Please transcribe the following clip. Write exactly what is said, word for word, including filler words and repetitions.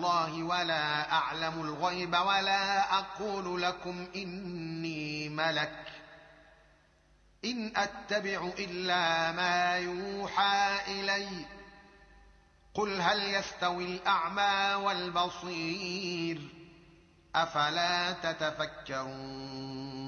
الله ولا أعلم الغيب ولا أقول لكم إني ملك إن أتبع إلا ما يوحى إلي قل هل يستوي الأعمى والبصير أفلا تتفكرون